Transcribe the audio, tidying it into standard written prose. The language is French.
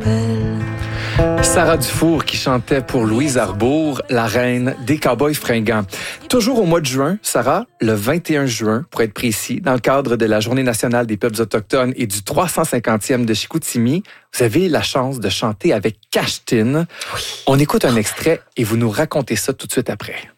m'appelle. Sarah Dufour qui chantait pour Louise Arbour, la reine des Cowboys fringants. Toujours au mois de juin, Sarah, le 21 juin, pour être précis, dans le cadre de la Journée nationale des peuples autochtones et du 350e de Chicoutimi, vous avez la chance de chanter avec Cash Tin. On écoute un extrait et vous nous racontez ça tout de suite après.